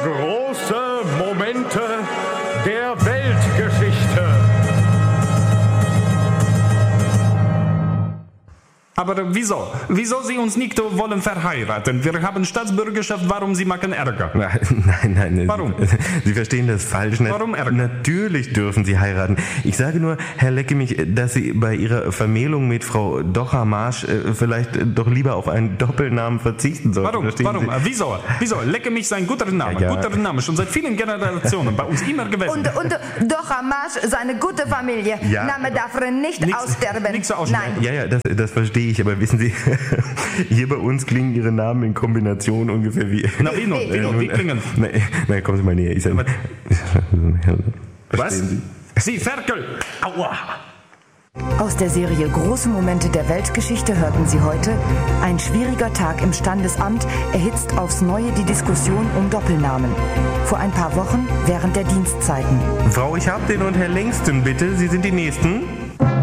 Große Momente der Weltgeschichte. Aber wieso? Wieso Sie uns nicht wollen verheiraten? Wir haben Staatsbürgerschaft, warum Sie machen Ärger? Nein. Warum? Sie verstehen das falsch. Warum Ärger? Natürlich dürfen Sie heiraten. Ich sage nur, Herr Leckemich, dass Sie bei Ihrer Vermählung mit Frau Docher-Marsch vielleicht doch lieber auf einen Doppelnamen verzichten sollten. Warum? Wieso? Leckemich ist ein guter Name. Ja. Guter Name, schon seit vielen Generationen bei uns immer gewesen. Und Docher-Marsch ist eine gute Familie. Ja. Name darf nicht aussterben. Nichts aussterben. Nein. Ja, das verstehe ich, aber wissen Sie, hier bei uns klingen Ihre Namen in Kombination ungefähr wie... Na, wie klingen? Nein, kommen Sie mal näher. Was? Sie, Ferkel! Aua! Aus der Serie Große Momente der Weltgeschichte hörten Sie heute: Ein schwieriger Tag im Standesamt erhitzt aufs Neue die Diskussion um Doppelnamen. Vor ein paar Wochen während der Dienstzeiten. Frau Ich hab den und Herr Längsten, bitte, Sie sind die Nächsten.